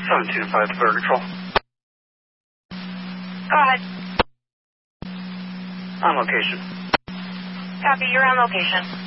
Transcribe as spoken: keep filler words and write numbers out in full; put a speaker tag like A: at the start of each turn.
A: seven two five to Burger Control.
B: Go ahead.
A: On location.
B: Copy, you're on location.